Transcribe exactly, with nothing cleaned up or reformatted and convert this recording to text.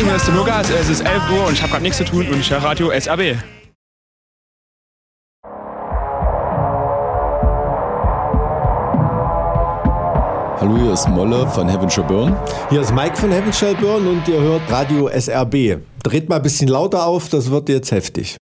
hier ist der Lukas, es ist elf Uhr und ich habe gerade nichts zu tun und ich höre Radio S R B. Hallo, hier ist Molle von Heaven Shall Burn. Hier ist Mike von Heaven Shall Burn und ihr hört Radio S R B. Dreht mal ein bisschen lauter auf, das wird jetzt heftig.